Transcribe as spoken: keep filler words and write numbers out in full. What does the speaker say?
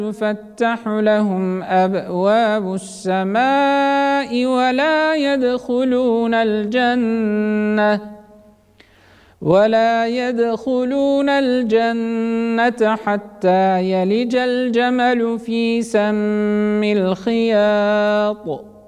تفتح لهم أبواب السماء ولا يدخلون الجنة ولا يدخلون الجنة حتى يلج الجمل في سم الخياط.